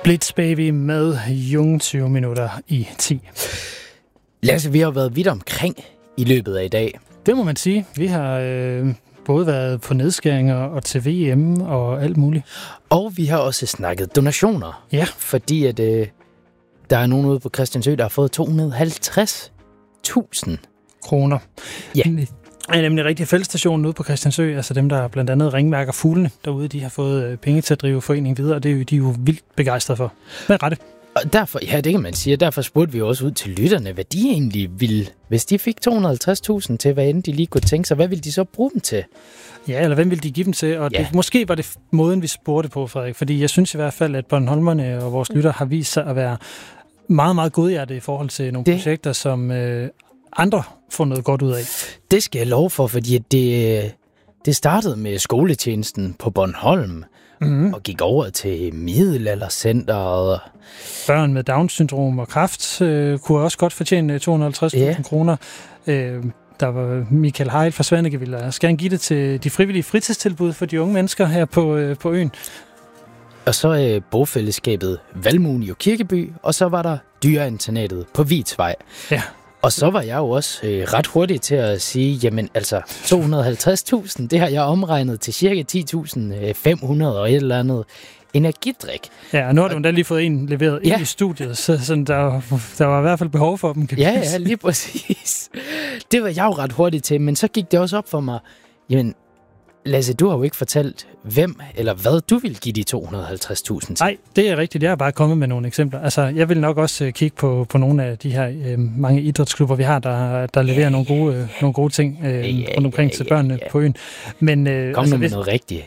Blitz Baby med Jung 20 minutter i 10. Lasse, vi har været vidt omkring i løbet af i dag. Det må man sige. Vi har både været på nedskæringer og til VM og alt muligt. Og vi har også snakket donationer. Ja. Fordi at, der er nogen ude på Christiansø, der har fået 250.000 kroner. Ja. Det er nemlig rigtig fællesstationen ude på Christiansø, altså dem, der blandt andet ringmærker fuglene derude, de har fået penge til at drive foreningen videre, og det er de er jo vildt begejstrede for. Med rette. Og derfor, ja, det kan man sige, og derfor spurgte vi også ud til lytterne, hvad de egentlig ville. Hvis de fik 250.000 til, hvad end de lige kunne tænke sig, hvad ville de så bruge dem til? Ja, eller hvem ville de give dem til? Og det, måske var det måden, vi spurgte på, Frederik, fordi jeg synes i hvert fald, at Bornholmerne og vores lytter har vist sig at være meget, meget godhjertede i forhold til nogle projekter, som andre får noget godt ud af. Det skal jeg love for, fordi det startede med skoletjenesten på Bornholm, og gik over til middelaldercenteret. Børn med Down-syndrom og kræft kunne også godt fortjene 250.000 kroner. Der var Michael Heil fra Svanekeville, og skal han give det til de frivillige fritidstilbud for de unge mennesker her på øen. Og så bogfællesskabet Valmuen i Kirkeby, og så var der dyreinternatet på Vitsvej. Ja. Og så var jeg jo også ret hurtig til at sige, jamen altså 250.000, det har jeg omregnet til cirka 10.500 og et eller andet energidrik. Ja, og nu har du endda lige fået en leveret ind i studiet, så sådan, der var i hvert fald behov for dem. Ja, lige præcis. Det var jeg jo ret hurtig til, men så gik det også op for mig, jamen Lasse, du har jo ikke fortalt, hvem eller hvad du vil give de 250.000 til. Nej, det er rigtigt. Jeg har bare kommet med nogle eksempler. Altså, jeg vil nok også kigge på nogle af de her mange idrætsklubber, vi har, der leverer nogle gode ting rundt omkring til børnene på øen. Men, Kom nu med noget rigtigt.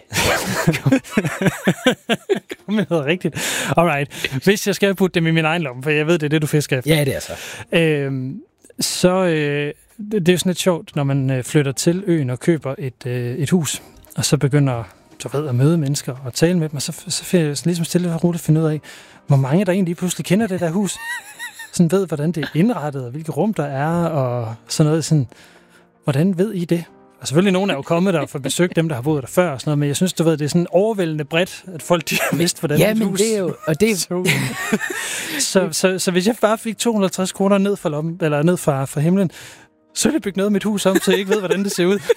Kom med noget rigtigt. Alright. Hvis jeg skal putte dem i min egen lomme, for jeg ved, det er det, du fisker efter. Ja, det er så. Det er jo sådan lidt sjovt, når man flytter til øen og køber et hus, og så begynder at møde mennesker og tale med dem, og så får jeg ligesom stille og roligt at finde ud af, hvor mange der egentlig pludselig kender det der hus. Sådan ved, hvordan det er indrettet, og hvilke rum der er, og sådan noget. Sådan, hvordan ved I det? Og selvfølgelig nogen er jo kommet der for at besøge dem, der har boet der før og sådan noget, men jeg synes, det er sådan overvældende bredt, at folk de har vidst, hvordan det hus. Det er jo, og det så hvis jeg bare fik 250 kroner ned fra lommen, eller ned fra himlen, så er det bygget noget af mit hus om, så jeg ikke ved, hvordan det ser ud.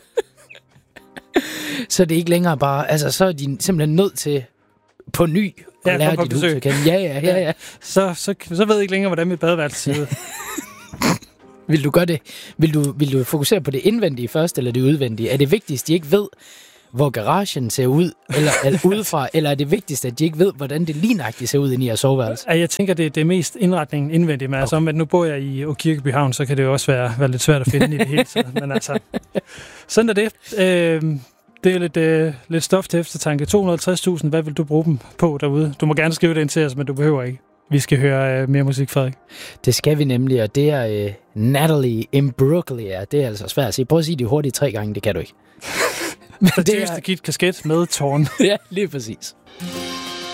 Så det er ikke længere bare, altså så er de simpelthen nødt til på ny at lære dit hus at kende. Ja. Så ved jeg ikke længere, hvordan mit badeværelse ser ud. Vil du gøre det? Vil du fokusere på det indvendige først, eller det udvendige? Er det vigtigst, at de ikke ved, hvor garagen ser ud, eller udefra, eller er det vigtigst, at de ikke ved, hvordan det lignagtigt ser ud inde i jeres soveværelse? Jeg tænker, det er mest indretningen indvendigt, men altså, at nu bor jeg i Kirkeby Havn, så kan det jo også være lidt svært at finde i det hele taget. Men altså, sådan er det. Det er lidt stof til eftertanke. 250.000, hvad vil du bruge dem på derude? Du må gerne skrive det ind til os, men du behøver ikke. Vi skal høre mere musik, Frederik. Det skal vi nemlig, og det er Natalie Imbruglia. Det er altså svært at sige. Prøv at sige det hurtigt 3 gange, det kan du ikke. Det er Kit Kasket med Tårn. Ja, lige præcis.